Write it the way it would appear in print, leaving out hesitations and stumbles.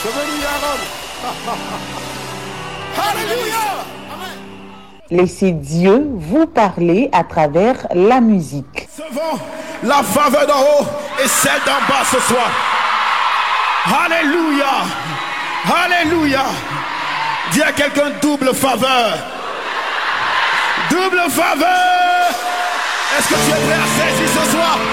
Je bénis Aaron. Alléluia. Laissez Dieu vous parler à travers la musique. Recevons la faveur d'en haut et celle d'en bas ce soir. Alléluia. Alléluia. Dis à quelqu'un double faveur. Double faveur. Est-ce que tu es prêt à saisir ce soir?